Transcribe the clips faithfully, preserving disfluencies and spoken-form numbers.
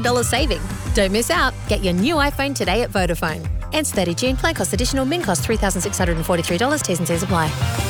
dollars saving. Don't miss out. Get your new iPhone today at Vodafone. Ends thirty June. Plan costs additional. Min cost three thousand six hundred forty-three dollars. T's and C's apply.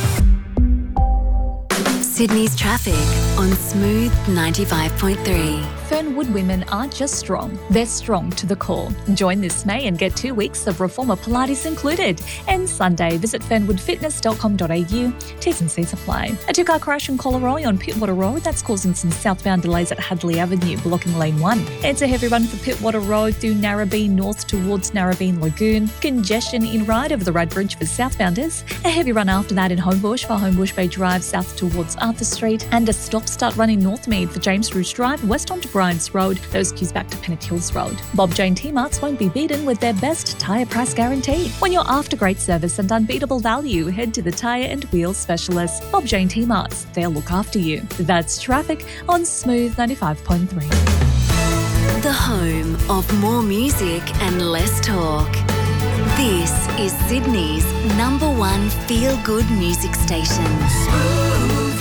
Sydney's traffic on Smooth ninety-five point three. Fernwood women aren't just strong, they're strong to the core. Join this May and get two weeks of Reformer Pilates included. And Sunday, visit fernwood fitness dot com dot a u. T's and C's apply. A two-car crash in Collaroy on Pittwater Road, that's causing some southbound delays at Hadley Avenue, blocking lane one. It's a heavy run for Pittwater Road through Narrabeen north towards Narrabeen Lagoon. Congestion in Ryde over the Ryde Bridge for southbounders. A heavy run after that in Homebush for Homebush Bay Drive south towards Arthur Street. And a stop-start run in Northmead for James Roos Drive west onto Bryants Road. Those queues back to Pennant Hills Road. Bob Jane T-Marts won't be beaten with their best tyre price guarantee. When you're after great service and unbeatable value, head to the tyre and wheel specialist. Bob Jane T-Marts. They'll look after you. That's traffic on Smooth ninety-five point three. The home of more music and less talk. This is Sydney's number one feel-good music station. Smooth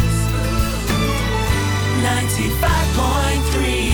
ninety-five point three.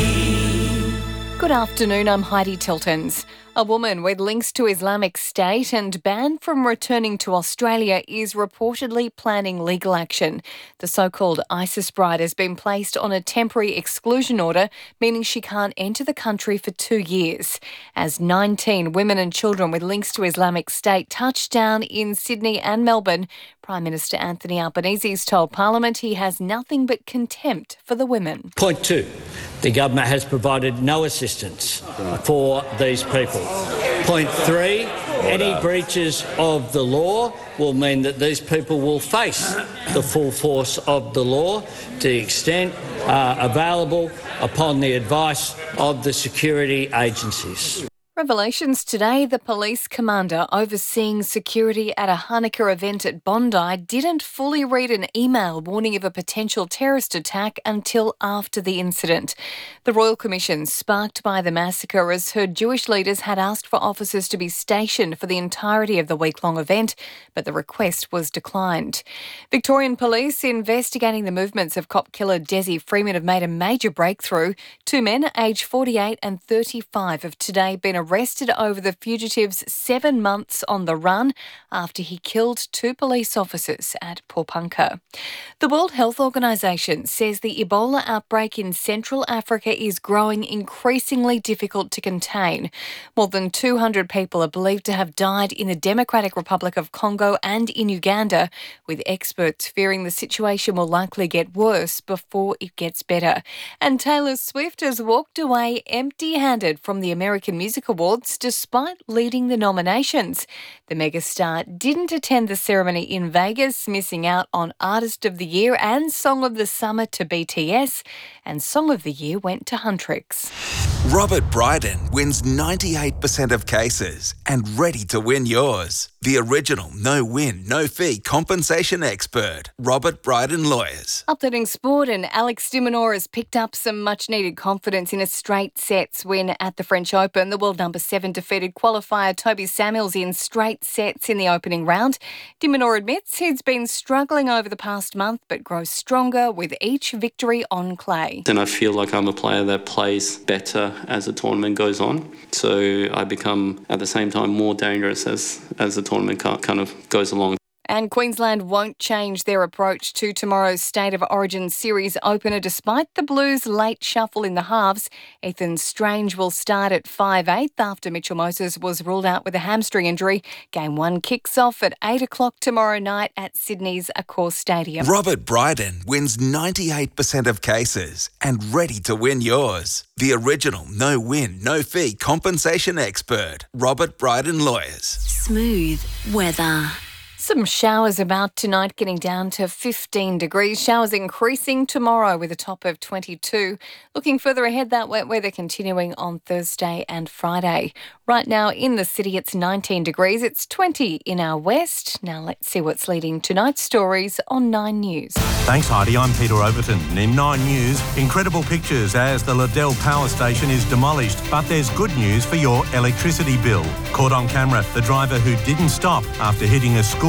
Good afternoon, I'm Heidi Tiltons. A woman with links to Islamic State and banned from returning to Australia is reportedly planning legal action. The so-called ISIS bride has been placed on a temporary exclusion order, meaning she can't enter the country for two years. As nineteen women and children with links to Islamic State touched down in Sydney and Melbourne, Prime Minister Anthony Albanese's told Parliament he has nothing but contempt for the women. Point two, the government has provided no assistance for these people. Point three, any breaches of the law will mean that these people will face the full force of the law to the extent uh, available upon the advice of the security agencies. Revelations today, the police commander overseeing security at a Hanukkah event at Bondi didn't fully read an email warning of a potential terrorist attack until after the incident. The Royal Commission, sparked by the massacre, as heard Jewish leaders had asked for officers to be stationed for the entirety of the week-long event, but the request was declined. Victorian police investigating the movements of cop killer Desi Freeman have made a major breakthrough. Two men, aged forty-eight and thirty-five, have today been arrested over the fugitive's seven months on the run after he killed two police officers at Popanka. The World Health Organization says the Ebola outbreak in Central Africa is growing increasingly difficult to contain. More than two hundred people are believed to have died in the Democratic Republic of Congo and in Uganda, with experts fearing the situation will likely get worse before it gets better. And Taylor Swift has walked away empty-handed from the American Music Awards despite leading the nominations. The megastar didn't attend the ceremony in Vegas, missing out on Artist of the Year and Song of the Summer to B T S, and Song of the Year went to Huntrix. Robert Bryden wins ninety-eight percent of cases and ready to win yours. The original no-win, no-fee compensation expert, Robert Bryden Lawyers. Updating sport, and Alex de Minaur has picked up some much-needed confidence in a straight sets win at the French Open. The world number seven defeated qualifier Toby Samuels in straight sets in the opening round. De Minaur admits he's been struggling over the past month, but grows stronger with each victory on clay. And I feel like I'm a player that plays better as the tournament goes on. So I become, at the same time, more dangerous as, as the tournament kind of goes along. And Queensland won't change their approach to tomorrow's State of Origin Series opener despite the Blues' late shuffle in the halves. Ethan Strange will start at five eighth after Mitchell Moses was ruled out with a hamstring injury. Game one kicks off at eight o'clock tomorrow night at Sydney's Accor Stadium. Robert Bryden wins ninety-eight percent of cases and ready to win yours. The original no-win, no-fee compensation expert, Robert Bryden Lawyers. Smooth weather. Some showers about tonight, getting down to fifteen degrees. Showers increasing tomorrow with a top of twenty-two. Looking further ahead, that wet weather continuing on Thursday and Friday. Right now in the city, it's nineteen degrees. It's twenty in our west. Now let's see what's leading tonight's stories on Nine News. Thanks, Heidi. I'm Peter Overton. In Nine News, incredible pictures as the Liddell Power Station is demolished. But there's good news for your electricity bill. Caught on camera, the driver who didn't stop after hitting a school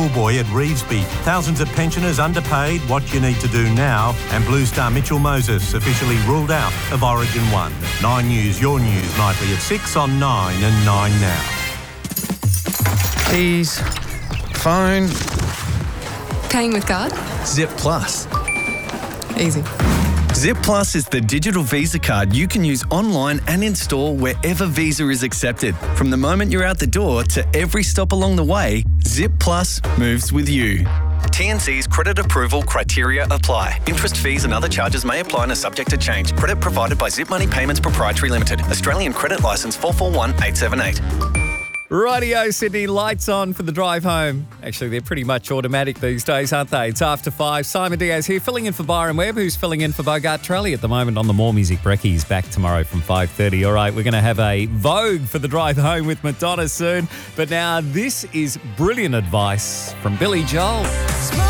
schoolboy at Revesby. Thousands of pensioners underpaid. What you need to do now. And Blue Star Mitchell Moses officially ruled out of Origin one. Nine News, your news nightly at six on nine and nine now. Keys, phone. Paying with card? Zip Plus. Easy. Zip Plus is the digital Visa card you can use online and in store wherever Visa is accepted. From the moment you're out the door to every stop along the way, Zip Plus moves with you. T N C's credit approval criteria apply. Interest, fees and other charges may apply and are subject to change. Credit provided by Zip Money Payments Proprietary Limited. Australian credit licence four four one eight seven eight. Rightio, Sydney, lights on for the drive home. Actually, they're pretty much automatic these days, aren't they? It's after five. Simon Diaz here, filling in for Byron Webb, who's filling in for Bogart Trelly at the moment on the More Music Brekkies. Back tomorrow from five thirty. All right, we're going to have a Vogue for the drive home with Madonna soon. But now this is brilliant advice from Billy Joel.